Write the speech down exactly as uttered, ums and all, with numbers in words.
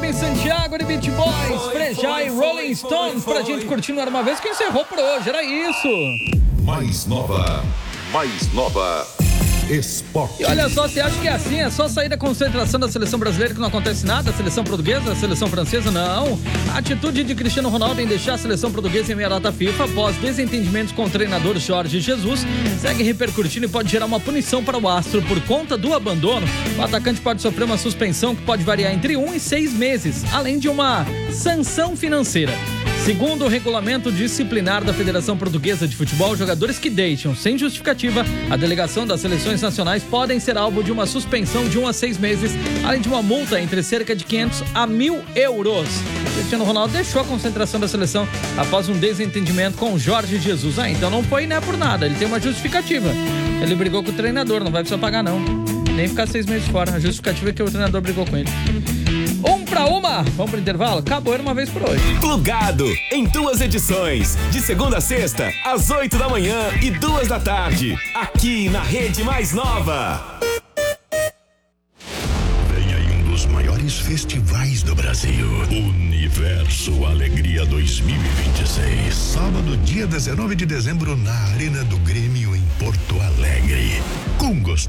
Luiz Santiago de Beach Boys, Frejá e Rolling Stones pra gente curtir no Era Uma Vez, que encerrou por hoje, era isso. Mais nova, mais nova, esporte. E olha só, você acha que é assim? É só sair da concentração da seleção brasileira que não acontece nada? A seleção portuguesa, a seleção francesa? Não. A atitude de Cristiano Ronaldo em deixar a seleção portuguesa em meia data FIFA após desentendimentos com o treinador Jorge Jesus segue repercutindo e pode gerar uma punição para o astro por conta do abandono. O atacante pode sofrer uma suspensão que pode variar entre um e seis meses, além de uma sanção financeira. Segundo o regulamento disciplinar da Federação Portuguesa de Futebol, jogadores que deixam sem justificativa a delegação das seleções nacionais podem ser alvo de uma suspensão de um a seis meses, além de uma multa entre cerca de quinhentos a mil euros. Cristiano Ronaldo deixou a concentração da seleção após um desentendimento com Jorge Jesus. Ah, então não foi, né, por nada, ele tem uma justificativa. Ele brigou com o treinador, não vai precisar pagar não, nem ficar seis meses fora. A justificativa é que o treinador brigou com ele. Um pra uma, vamos pro intervalo? Acabou, era uma vez por hoje. Plugado, em duas edições, de segunda a sexta, às oito da manhã e duas da tarde, aqui na Rede Mais Nova. Vem aí um dos maiores festivais do Brasil, Universo Alegria dois mil e vinte e seis, sábado, dia dezenove de dezembro, na Arena do Grêmio, em Porto Alegre, com gosto